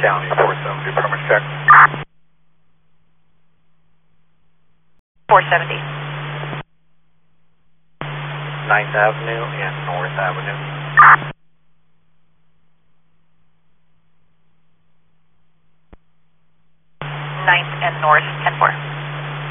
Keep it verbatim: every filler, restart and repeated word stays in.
County, four seventy, permit check. four seventy. ninth Avenue and North Avenue. ninth and North, ten four.